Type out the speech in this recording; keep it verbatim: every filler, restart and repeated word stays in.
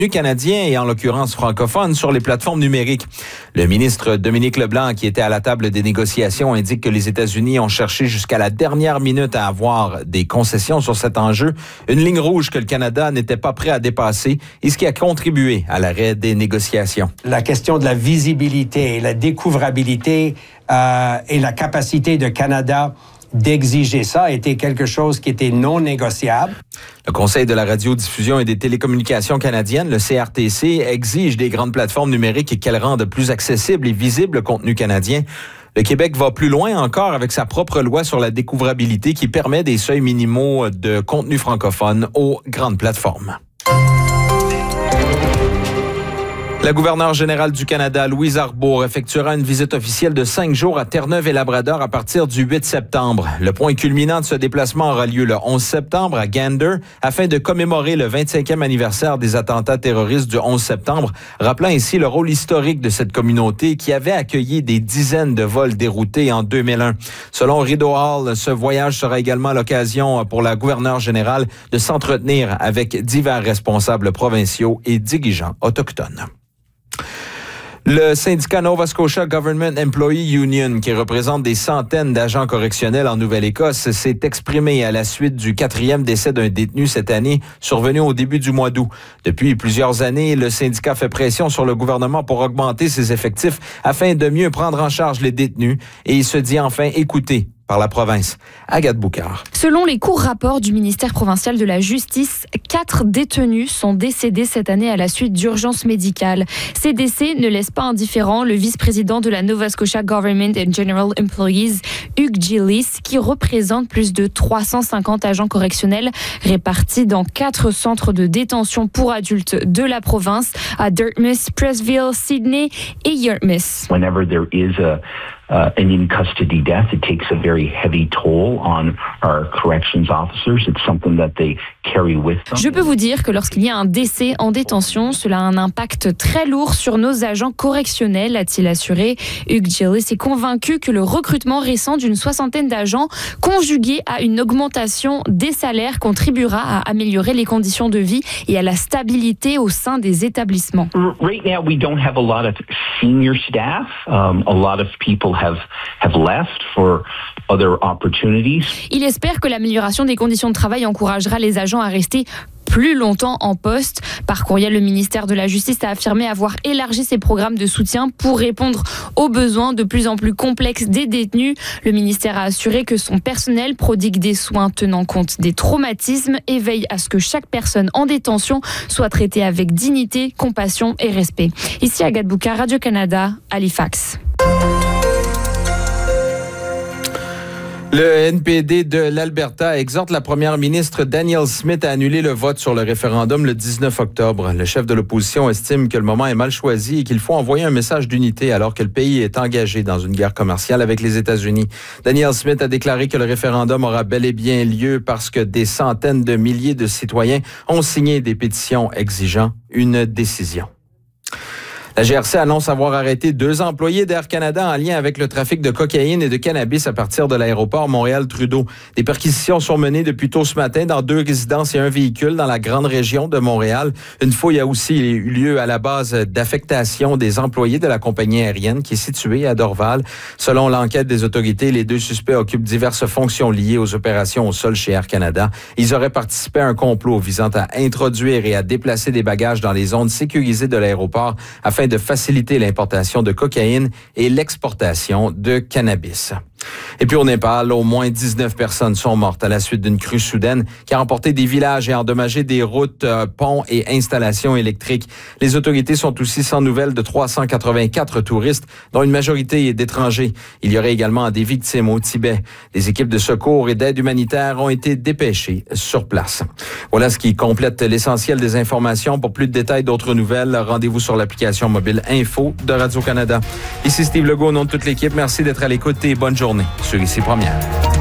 canadien et en l'occurrence francophone sur les plateformes numériques. Le ministre Dominique Leblanc, qui était à la table des négociations, indique que les États-Unis ont cherché jusqu'à la dernière minute à avoir des concessions sur cet enjeu, une ligne rouge que le Canada n'était pas prêt à dépasser et ce qui a contribué à l'arrêt des négociations. La question de la visibilité, la découvrabilité euh, et la capacité de Canada d'exiger ça était quelque chose qui était non négociable. Le Conseil de la radiodiffusion et des télécommunications canadiennes, le C R T C, exige des grandes plateformes numériques qu'elles rendent plus accessible et visible le contenu canadien. Le Québec va plus loin encore avec sa propre loi sur la découvrabilité qui permet des seuils minimaux de contenu francophone aux grandes plateformes. La gouverneure générale du Canada, Louise Arbour, effectuera une visite officielle de cinq jours à Terre-Neuve et Labrador à partir du huit septembre. Le point culminant de ce déplacement aura lieu le onze septembre à Gander afin de commémorer le vingt-cinquième anniversaire des attentats terroristes du onze septembre, rappelant ainsi le rôle historique de cette communauté qui avait accueilli des dizaines de vols déroutés en deux mille un. Selon Rideau Hall, ce voyage sera également l'occasion pour la gouverneure générale de s'entretenir avec divers responsables provinciaux et dirigeants autochtones. Le syndicat Nova Scotia Government Employee Union, qui représente des centaines d'agents correctionnels en Nouvelle-Écosse, s'est exprimé à la suite du quatrième décès d'un détenu cette année, survenu au début du mois d'août. Depuis plusieurs années, le syndicat fait pression sur le gouvernement pour augmenter ses effectifs afin de mieux prendre en charge les détenus et il se dit enfin écouté par la province. Agathe Boucard. Selon les courts rapports du ministère provincial de la Justice, quatre détenus sont décédés cette année à la suite d'urgences médicales. Ces décès ne laissent pas indifférent le vice-président de la Nova Scotia Government and General Employees, Hugh Gillis, qui représente plus de trois cent cinquante agents correctionnels répartis dans quatre centres de détention pour adultes de la province, à Dartmouth, Pressville, Sydney et Yarmouth. Whenever there is a Uh, an in-custody death, it takes a very heavy toll on our corrections officers. It's something that they carry with them. Je peux vous dire que lorsqu'il y a un décès en détention, cela a un impact très lourd sur nos agents correctionnels, a-t-il assuré. Hugh Gillis est convaincu que le recrutement récent d'une soixantaine d'agents, conjugué à une augmentation des salaires, contribuera à améliorer les conditions de vie et à la stabilité au sein des établissements. Right now, we don't have a lot of senior staff. Um, a lot of people have have left for other opportunities. Il espère que l'amélioration des conditions de travail encouragera les agents à rester plus longtemps en poste. Par courriel, le ministère de la Justice a affirmé avoir élargi ses programmes de soutien pour répondre aux besoins de plus en plus complexes des détenus. Le ministère a assuré que son personnel prodigue des soins tenant compte des traumatismes et veille à ce que chaque personne en détention soit traitée avec dignité, compassion et respect. Ici Agathe Boucard, Radio-Canada, Halifax. Le N P D de l'Alberta exhorte la première ministre Danielle Smith à annuler le vote sur le référendum le dix-neuf octobre. Le chef de l'opposition estime que le moment est mal choisi et qu'il faut envoyer un message d'unité alors que le pays est engagé dans une guerre commerciale avec les États-Unis. Danielle Smith a déclaré que le référendum aura bel et bien lieu parce que des centaines de milliers de citoyens ont signé des pétitions exigeant une décision. La G R C annonce avoir arrêté deux employés d'Air Canada en lien avec le trafic de cocaïne et de cannabis à partir de l'aéroport Montréal-Trudeau. Des perquisitions sont menées depuis tôt ce matin dans deux résidences et un véhicule dans la grande région de Montréal. Une fouille a aussi eu lieu à la base d'affectation des employés de la compagnie aérienne qui est située à Dorval. Selon l'enquête des autorités, les deux suspects occupent diverses fonctions liées aux opérations au sol chez Air Canada. Ils auraient participé à un complot visant à introduire et à déplacer des bagages dans les zones sécurisées de l'aéroport afin de faciliter l'importation de cocaïne et l'exportation de cannabis. Et puis au Népal, au moins dix-neuf personnes sont mortes à la suite d'une crue soudaine qui a emporté des villages et endommagé des routes, euh, ponts et installations électriques. Les autorités sont aussi sans nouvelles de trois cent quatre-vingt-quatre touristes, dont une majorité est d'étrangers. Il y aurait également des victimes au Tibet. Des équipes de secours et d'aide humanitaire ont été dépêchées sur place. Voilà ce qui complète l'essentiel des informations. Pour plus de détails, d'autres nouvelles, rendez-vous sur l'application mobile Info de Radio-Canada. Ici Steve Legault, au nom de toute l'équipe. Merci d'être à l'écoute et bonne journée sur Ici Première.